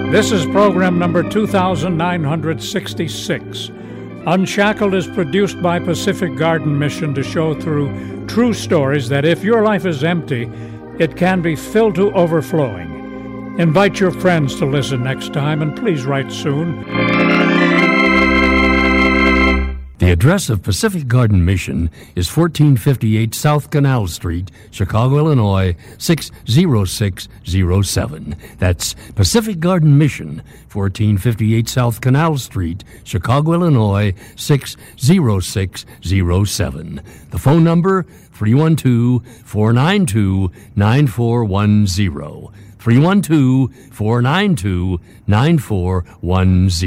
This is program number 2966. Unshackled is produced by Pacific Garden Mission to show through true stories that if your life is empty, it can be filled to overflowing. Invite your friends to listen next time, and please write soon. The address of Pacific Garden Mission is 1458 South Canal Street, Chicago, Illinois, 60607. That's Pacific Garden Mission, 1458 South Canal Street, Chicago, Illinois, 60607. The phone number, 312-492-9410. 312-492-9410.